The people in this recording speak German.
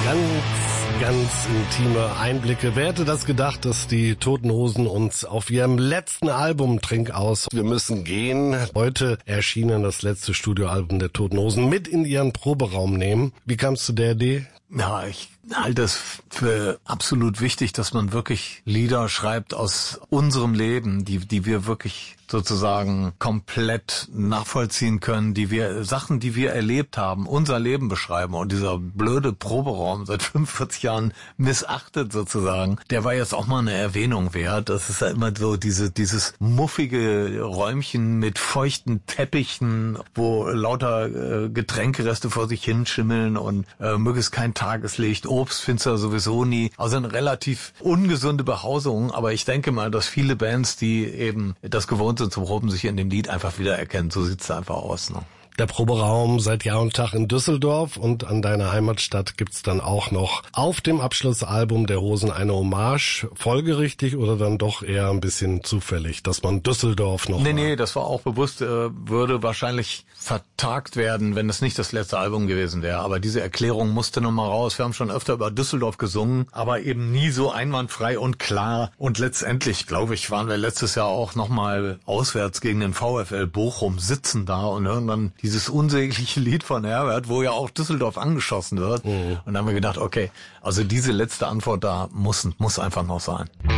Ganz intime Einblicke. Wer hätte das gedacht, dass die Toten Hosen uns auf ihrem letzten Album Trink aus, wir müssen gehen, heute erschienen das letzte Studioalbum der Toten Hosen mit in ihren Proberaum nehmen. Wie kam es zu der Idee? Ja, ich halte es für absolut wichtig, dass man wirklich Lieder schreibt aus unserem Leben, die wir wirklich sozusagen komplett nachvollziehen können, Sachen, die wir erlebt haben, unser Leben beschreiben. Und dieser blöde Proberaum, seit 45 Jahren missachtet sozusagen, der war jetzt auch mal eine Erwähnung wert. Das ist ja immer so dieses muffige Räumchen mit feuchten Teppichen, wo lauter Getränkereste vor sich hinschimmeln und möglichst kein Tageslicht. Obst findest du sowieso nie. Also eine relativ ungesunde Behausung. Aber ich denke mal, dass viele Bands, die eben das gewohnt sind zum Proben, sich in dem Lied einfach wiedererkennen. So sieht's da einfach aus, ne? Der Proberaum seit Jahr und Tag in Düsseldorf und an deiner Heimatstadt gibt's dann auch noch auf dem Abschlussalbum der Hosen eine Hommage. Folgerichtig oder dann doch eher ein bisschen zufällig, dass man Düsseldorf noch... Nee, das war auch bewusst, würde wahrscheinlich vertagt werden, wenn es nicht das letzte Album gewesen wäre. Aber diese Erklärung musste noch mal raus. Wir haben schon öfter über Düsseldorf gesungen, aber eben nie so einwandfrei und klar. Und letztendlich, glaube ich, waren wir letztes Jahr auch noch mal auswärts gegen den VfL Bochum sitzen da und hören dann dieses unsägliche Lied von Herbert, wo ja auch Düsseldorf angeschossen wird. Und dann haben wir gedacht, okay, also diese letzte Antwort da muss einfach noch sein.